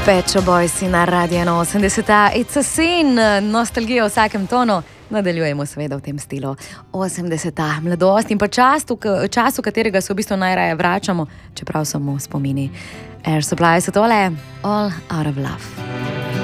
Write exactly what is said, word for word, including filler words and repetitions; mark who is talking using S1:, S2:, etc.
S1: Pet Shop Boys na Radio ena osemdeseta. It's a sin, nostalgija v vsakem tonu. Nadaljujemo seveda v tem stilu. osemdeseta, mladost in pa čas, v času, katerega se v bistvu najraje vračamo, čeprav samo spomini. Air Supply so tole, All Out of Love.